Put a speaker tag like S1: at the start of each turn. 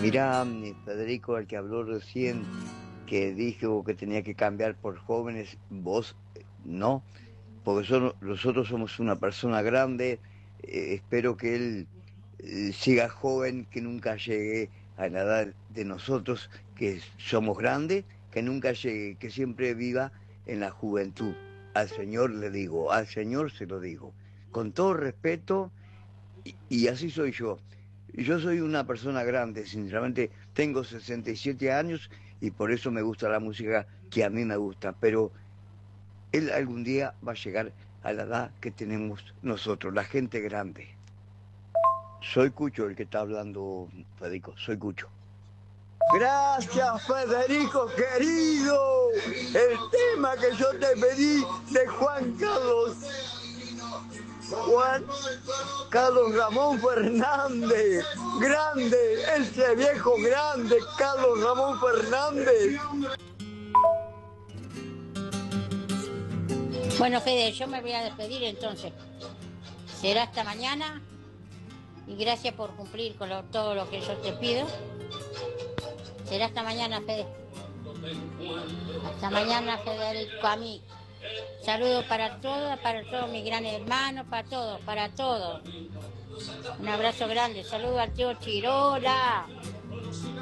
S1: Mirá, Federico, el que habló recién, que dijo que tenía que cambiar por jóvenes, vos no, porque nosotros somos una persona grande, espero que él siga joven, que nunca llegue a la edad de nosotros, que somos grandes, que nunca llegue, que siempre viva en la juventud. Al Señor le digo, al Señor se lo digo, con todo respeto, y así soy yo. Yo soy una persona grande, sinceramente, tengo 67 años y por eso me gusta la música que a mí me gusta, pero él algún día va a llegar a la edad que tenemos nosotros, la gente grande. Soy Cucho el que está hablando, Federico, soy Cucho. Gracias, Federico querido. El tema que yo te pedí de Juan Carlos Ramón Fernández, grande, ese viejo grande, Carlos Ramón Fernández.
S2: Bueno, Fede, yo me voy a despedir entonces. Será hasta mañana y gracias por cumplir con todo lo que yo te pido. Será hasta mañana, Fede. Hasta mañana, Federico, a mí. Saludos para todos mis grandes hermanos, para todos. Un abrazo grande, saludos al tío Chirola.